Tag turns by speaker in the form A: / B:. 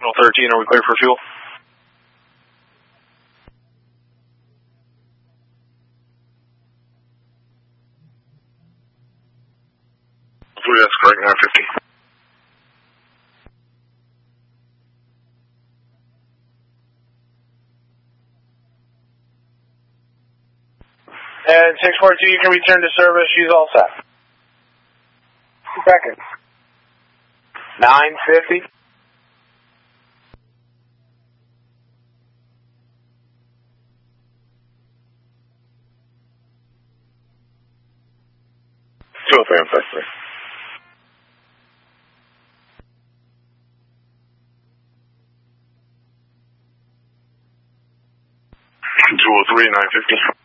A: 13, are we clear for fuel?
B: That's correct, 950.
C: And 642, you can return to service. She's all set. 2 seconds. 950.
B: I'm sorry. 203, 950.